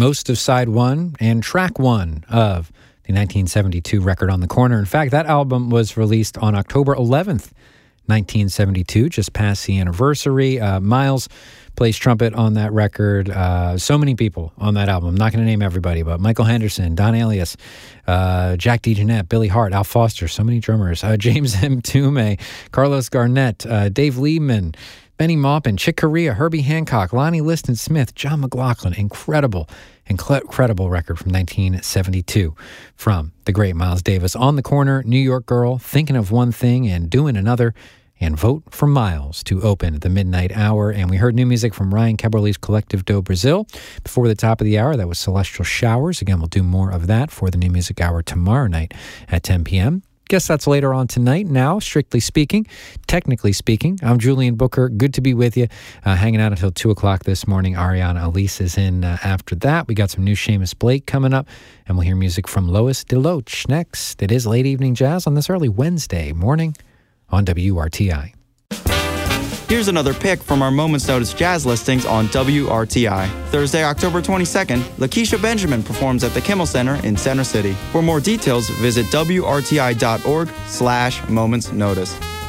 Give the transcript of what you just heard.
most of side one and track one of the 1972 record On the Corner. In fact, that album was released on October 11th, 1972, just past the anniversary. Miles plays trumpet on that record. So many people on that album. I'm not going to name everybody, but Michael Henderson, Don Alias, Jack DeJohnette, Billy Hart, Al Foster, so many drummers, James M. Toomey, Carlos Garnett, Dave Liebman, Benny Maupin, Chick Corea, Herbie Hancock, Lonnie Liston Smith, John McLaughlin. Incredible record from 1972 from the great Miles Davis. On the Corner, New York Girl, Thinking of One Thing and Doing Another, and Vote for Miles to open the midnight hour. And we heard new music from Ryan Keberle's Collective do Brasil. Before the top of the hour, that was Celestial Showers. Again, we'll do more of that for the new music hour tomorrow night at 10 p.m. Guess that's later on tonight. Now, technically speaking, I'm Julian Booker. Good to be with you. Hanging out until 2 o'clock this morning. Ariana Elise is in after that. We got some new Seamus Blake coming up, and we'll hear music from Lois DeLoach next. It is Late Evening Jazz on this early Wednesday morning on WRTI. Here's another pick from our Moments Notice jazz listings on WRTI. Thursday, October 22nd, Lakeisha Benjamin performs at the Kimmel Center in Center City. For more details, visit WRTI.org/momentsnotice.